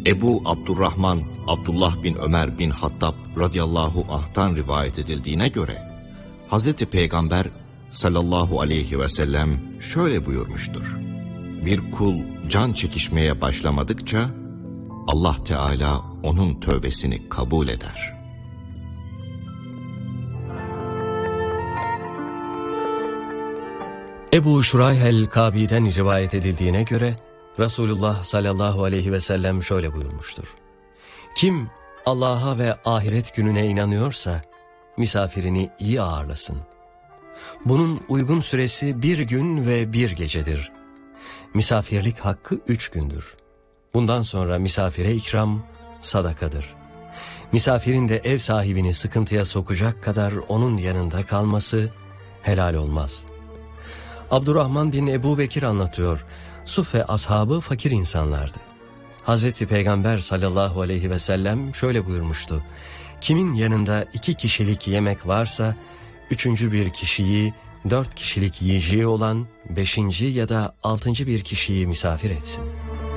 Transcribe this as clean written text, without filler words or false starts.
Ebu Abdurrahman Abdullah bin Ömer bin Hattab radıyallahu anh'tan rivayet edildiğine göre Hazreti Peygamber sallallahu aleyhi ve sellem şöyle buyurmuştur: bir kul can çekişmeye başlamadıkça Allah Teala onun tövbesini kabul eder. Ebu Şurayh el-Kabi'den rivayet edildiğine göre Resulullah sallallahu aleyhi ve sellem şöyle buyurmuştur: kim Allah'a ve ahiret gününe inanıyorsa misafirini iyi ağırlasın. Bunun uygun süresi 1 gün ve 1 gecedir. Misafirlik hakkı 3 gündür. Bundan sonra misafire ikram sadakadır. Misafirin de ev sahibini sıkıntıya sokacak kadar onun yanında kalması helal olmaz. Abdurrahman bin Ebu Bekir anlatıyor. Suffe ashabı fakir insanlardı. Hazreti Peygamber sallallahu aleyhi ve sellem şöyle buyurmuştu: kimin yanında 2 kişilik yemek varsa 3. bir kişiyi, 4 kişilik yiyeceği olan 5. ya da 6. bir kişiyi misafir etsin.